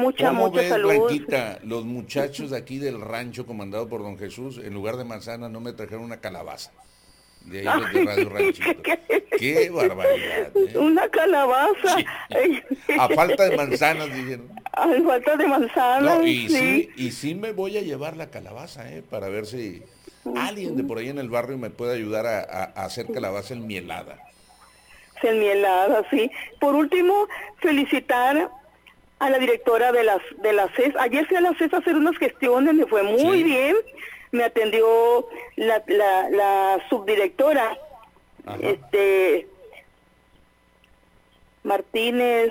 ¿Cómo mucha ves, salud. Blanquita? Los muchachos de aquí del rancho comandado por don Jesús, en lugar de manzana, no me trajeron una calabaza. De ahí los de Radio Ranchito. ¡Qué barbaridad! Una calabaza. Sí. A falta de manzanas, dijeron. Ay, falta de manzana, No, sí. y sí me voy a llevar la calabaza, para ver si alguien de por ahí en el barrio me puede ayudar a hacer calabaza enmielada. Mielada, sí. Por último, felicitar a la directora de la CES. Ayer fui a la CES a hacer unas gestiones, me fue muy Sí. bien. Me atendió la subdirectora, Ajá. Martínez,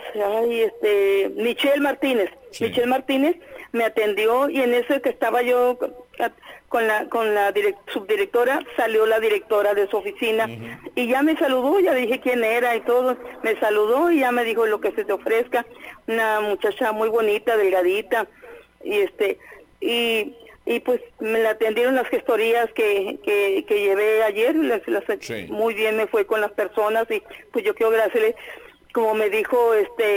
Sí. Michelle Martínez me atendió, y en eso que estaba yo con la subdirectora, salió la directora de su oficina Ujú. y ya me saludó, ya dije quién era y todo, me saludó y ya me dijo lo que se te ofrezca. Una muchacha muy bonita, delgadita, y y pues me la atendieron las gestorías que llevé ayer, Sí. muy bien me fue con las personas, y pues yo quiero agradecerle, como me dijo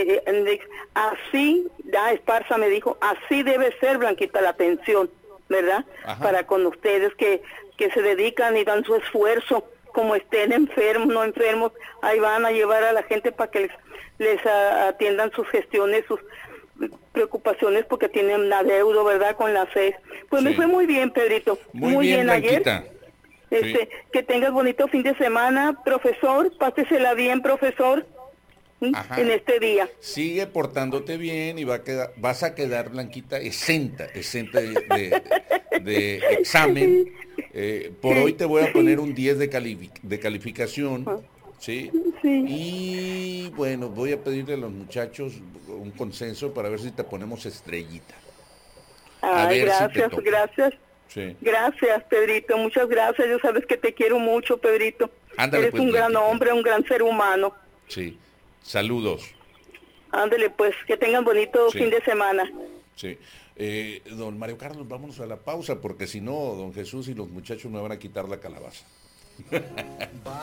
así, Esparza me dijo, así debe ser, Blanquita, la atención, ¿verdad? Ajá. Para con ustedes que se dedican y dan su esfuerzo, como estén enfermos, no enfermos, ahí van a llevar a la gente para que les atiendan sus gestiones, sus preocupaciones, porque tienen adeudo, ¿verdad?, con la FES. Pues me Sí. fue muy bien, Pedrito, Muy muy bien, bien ayer. Blanquita. Sí. Que tengas bonito fin de semana, profesor, pásesela bien, profesor, en Ajá. este día. Sigue portándote bien y vas a quedar, Blanquita, exenta de examen. Por hoy Sí, te voy a sí, poner un 10 de calificación, ¿sí? sí. Y bueno, voy a pedirle a los muchachos un consenso para ver si te ponemos estrellita. A Ay, ver si te gracias, toca. gracias. Sí. Gracias, Pedrito, muchas gracias. Yo sabes que te quiero mucho, Pedrito. Ándale Eres pues, un gran Blanquita. hombre, un gran ser humano. Sí. Saludos. Ándale, pues, que tengan bonito fin Sí. de semana. Sí. Don Mario Carlos, vámonos a la pausa porque si no, don Jesús y los muchachos me van a quitar la calabaza.